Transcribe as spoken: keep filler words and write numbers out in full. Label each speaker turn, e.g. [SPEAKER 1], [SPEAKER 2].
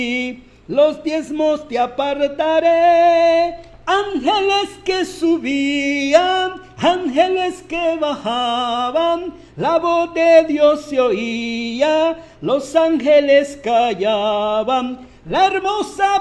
[SPEAKER 1] Los diezmos te apartaré, ángeles que subían, ángeles que bajaban, la voz de Dios se oía, los ángeles callaban, la hermosa